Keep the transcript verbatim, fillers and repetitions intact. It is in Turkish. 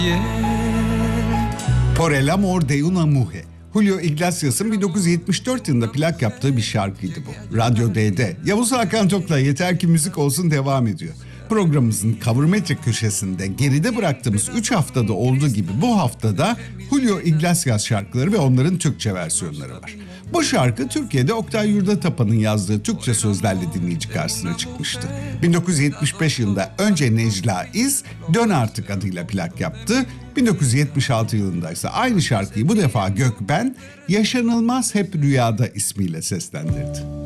Por el amor de una mujer. Julio Iglesias'ın bin dokuz yüz yetmiş dört yılında plak yaptığı bir şarkıydı bu. Radyo D'de. Yavuz Hakan Tok'la Yeter Ki Müzik Olsun devam ediyor. Programımızın Covermetric köşesinde geride bıraktığımız üç haftada olduğu gibi bu haftada Julio Iglesias şarkıları ve onların Türkçe versiyonları var. Bu şarkı Türkiye'de Oktay Yurdatapan'ın yazdığı Türkçe sözlerle dinleyici karşısına çıkmıştı. bin dokuz yüz yetmiş beş yılında önce Necla İz Dön Artık adıyla plak yaptı. bin dokuz yüz yetmiş altı yılında ise aynı şarkıyı bu defa Gökben Yaşanılmaz Hep Rüyada ismiyle seslendirdi.